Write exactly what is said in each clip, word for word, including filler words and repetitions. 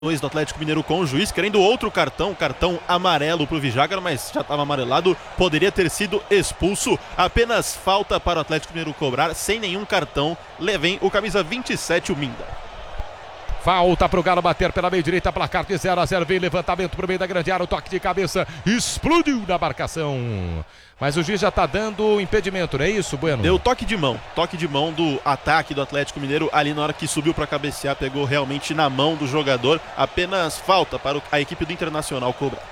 do Atlético Mineiro com o juiz, querendo outro cartão, cartão amarelo para o Vijagra, mas já estava amarelado, poderia ter sido expulso. Apenas falta para o Atlético Mineiro cobrar, sem nenhum cartão. Levem o camisa vinte e sete, o Minda. Falta para o Galo bater pela meia direita, placar de zero a zero, vem levantamento para o meio da grande área, o toque de cabeça, explodiu na marcação. Mas o juiz já está dando impedimento, não é isso, Bueno? Deu toque de mão, toque de mão do ataque do Atlético Mineiro, ali na hora que subiu para cabecear, pegou realmente na mão do jogador. Apenas falta para a equipe do Internacional cobrar.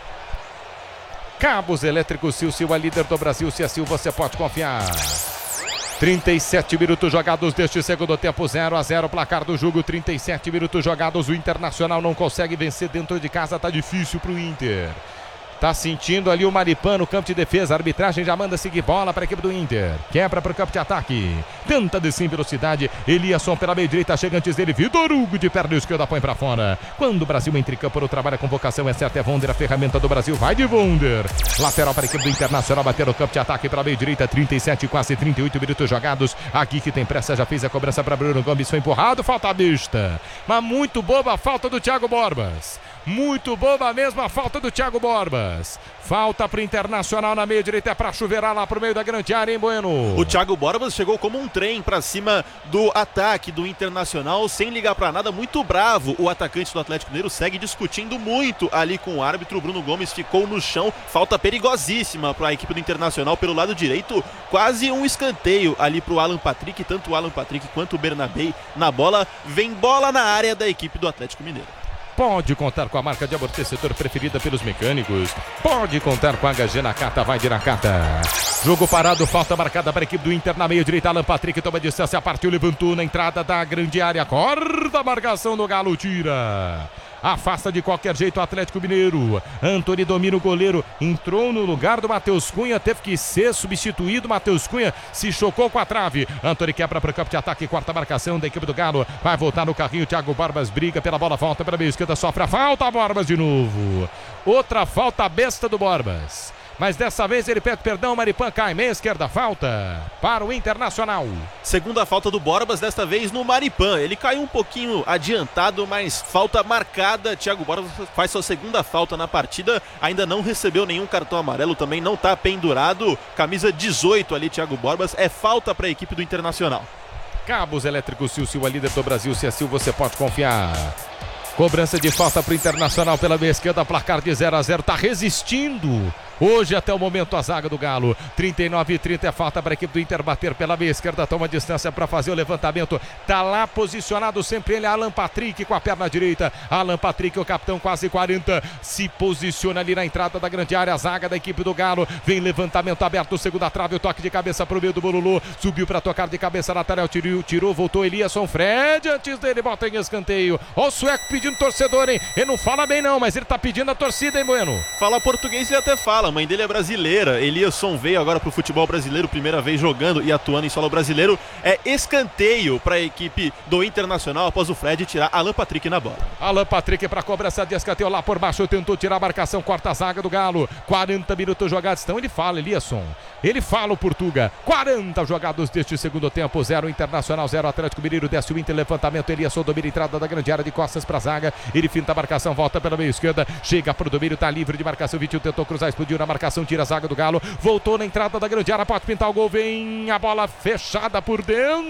Cabos Elétricos Sil, Sil é líder do Brasil, se é Sil você pode confiar. trinta e sete minutos jogados deste segundo tempo, zero a zero, placar do jogo, trinta e sete minutos jogados, o Internacional não consegue vencer dentro de casa, tá difícil pro Inter. Tá sentindo ali o Maripan no campo de defesa, a arbitragem já manda seguir bola para a equipe do Inter. Quebra para o campo de ataque, tenta descer em velocidade, Eliasson pela meia direita, chega antes dele, Vitor Hugo de perna esquerda põe para fora. Quando o Brasil entra em campo no trabalho, a convocação é certa, é Wonder, a ferramenta do Brasil, vai de Wonder. Lateral para a equipe do Internacional, bater no campo de ataque pela meia direita, trinta e sete, quase trinta e oito minutos jogados. Aqui que tem pressa, já fez a cobrança para Bruno Gomes, foi empurrado, falta besta. Mas muito boba a falta do Thiago Borbas. Muito boba mesmo a falta do Thiago Borbas. Falta para o Internacional na meia direita, é para chuveirar lá para o meio da grande área, hein, Bueno? O Thiago Borbas chegou como um trem para cima do ataque do Internacional, sem ligar para nada, muito bravo. O atacante do Atlético Mineiro segue discutindo muito ali com o árbitro. O Bruno Gomes ficou no chão, falta perigosíssima para a equipe do Internacional pelo lado direito, quase um escanteio ali para o Alan Patrick, tanto o Alan Patrick quanto o Bernabé na bola. Vem bola na área da equipe do Atlético Mineiro. Pode contar com a marca de amortecedor preferida pelos mecânicos. Pode contar com a H G Nakata, vai de Nakata. Jogo parado, falta marcada para a equipe do Inter na meia direita. Alan Patrick toma distância, partiu, levantou na entrada da grande área. Corta a marcação do Galo, tira. Afasta de qualquer jeito o Atlético Mineiro. Antony domina o goleiro, entrou no lugar do Matheus Cunha, teve que ser substituído. Matheus Cunha se chocou com a trave. Antony quebra para o campo de ataque, quarta marcação da equipe do Galo. Vai voltar no carrinho, Thiago Borbas briga pela bola, volta para a meia esquerda, sofre a falta, Borbas de novo. Outra falta besta do Borbas. Mas dessa vez ele pede perdão, Maripan cai, meia esquerda, falta para o Internacional. Segunda falta do Borbas, desta vez no Maripan. Ele caiu um pouquinho adiantado, mas falta marcada. Thiago Borbas faz sua segunda falta na partida, ainda não recebeu nenhum cartão amarelo, também não está pendurado. Camisa dezoito ali, Thiago Borbas, é falta para a equipe do Internacional. Cabos Elétricos Sil, Sil é líder do Brasil, se é Sil você pode confiar. Cobrança de falta para o Internacional pela meia esquerda, placar de zero a zero, está resistindo. Hoje até o momento a zaga do Galo, trinta e nove e trinta é falta para a equipe do Inter bater pela meia esquerda, toma distância para fazer o levantamento, tá lá posicionado sempre ele, Alan Patrick com a perna direita, Alan Patrick, o capitão, quase quarenta, se posiciona ali na entrada da grande área, a zaga da equipe do Galo, vem levantamento aberto, segunda trave, o toque de cabeça para o meio do Bololô, subiu para tocar de cabeça lateral, tirou, tirou, voltou Eliasson, Fred, antes dele bota em escanteio, ó o sueco pedindo torcedor, hein, ele não fala bem não, mas ele tá pedindo a torcida, hein, Bueno? Fala português e até fala, a mãe dele é brasileira. Eliasson veio agora pro futebol brasileiro, primeira vez jogando e atuando em solo brasileiro. É escanteio para a equipe do Internacional após o Fred tirar Alan Patrick na bola. Alan Patrick para cobrança de escanteio lá por baixo, tentou tirar a marcação, corta a zaga do Galo. quarenta minutos jogados, então ele fala, Eliasson. Ele fala o Portuga. quarenta jogados deste segundo tempo, zero Internacional, zero Atlético Mineiro, desce o Inter, levantamento, Eliasson domina a entrada da grande área de costas para a zaga. Ele finta a marcação, volta pela meia esquerda, chega pro domínio, tá livre de marcação, Vitinho tentou cruzar, explodiu na marcação, tira a zaga do Galo, voltou na entrada da grande área, pode pintar o gol, vem a bola fechada por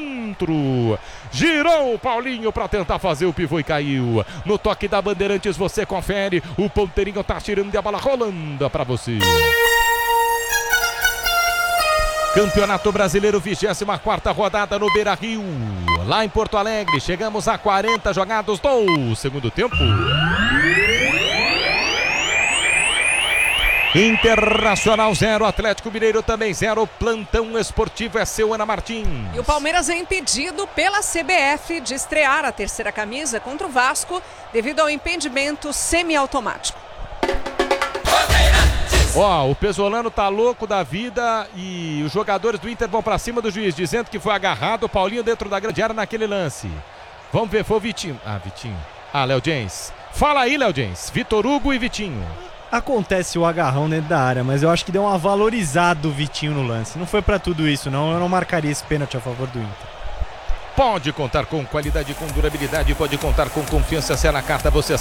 dentro, girou o Paulinho para tentar fazer o pivô e caiu. No toque da Bandeirantes você confere, o ponteirinho tá tirando e a bola rolando para você. Campeonato Brasileiro, vigésima quarta rodada no Beira-Rio, lá em Porto Alegre, chegamos a quarenta jogados do segundo tempo. Internacional zero, Atlético Mineiro também zero, plantão esportivo é seu, Ana Martins. E o Palmeiras é impedido pela C B F de estrear a terceira camisa contra o Vasco devido ao impedimento semiautomático. Ó, o Pesolano tá louco da vida e os jogadores do Inter vão pra cima do juiz, dizendo que foi agarrado o Paulinho dentro da grande área naquele lance. Vamos ver, foi o Vitinho. Ah, Vitinho. Ah, Léo Jens. Fala aí, Léo Jens. Vitor Hugo e Vitinho. Acontece o agarrão dentro da área, mas eu acho que deu uma valorizada do Vitinho no lance. Não foi pra tudo isso, não. Eu não marcaria esse pênalti a favor do Inter. pode contar com qualidade, com durabilidade, pode contar com confiança. Se é na carta, você